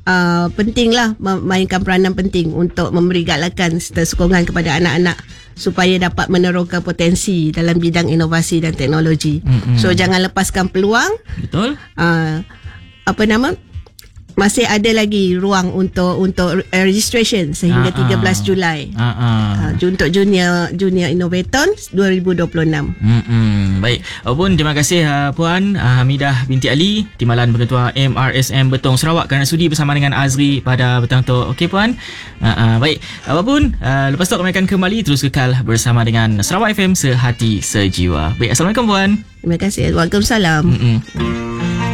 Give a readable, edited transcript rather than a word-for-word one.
pentinglah memainkan peranan penting untuk memberi galakan serta sokongan kepada anak-anak supaya dapat meneroka potensi dalam bidang inovasi dan teknologi. So jangan lepaskan peluang. Betul. Masih ada lagi ruang untuk registration sehingga 13 Julai. Untuk Junior Innovaton 2026. Baik. Pun terima kasih Puan Hamidah binti Ali, Timbalan Pengetua MRSM Betong Sarawak kerana sudi bersama dengan Azri pada petang tu. Okey Puan. Baik. Apapun lepas tu kami akan kembali terus kekal bersama dengan Sarawak FM Sehati Sejiwa. Baik, Assalamualaikum Puan. Terima kasih. Waalaikumsalam.